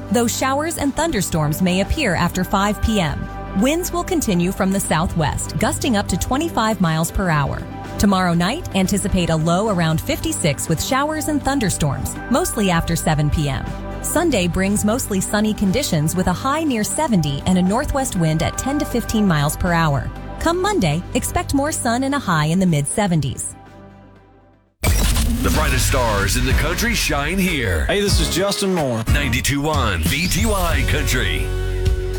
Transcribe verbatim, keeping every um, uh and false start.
though showers and thunderstorms may appear after five p.m. Winds will continue from the southwest, gusting up to twenty-five miles per hour. Tomorrow night, anticipate a low around fifty-six with showers and thunderstorms, mostly after seven p.m. Sunday brings mostly sunny conditions with a high near seventy and a northwest wind at ten to fifteen miles per hour. Come Monday, expect more sun and a high in the mid-seventies. The brightest stars in the country shine here. Hey, this is Justin Moore. ninety-two point one V T Y Country.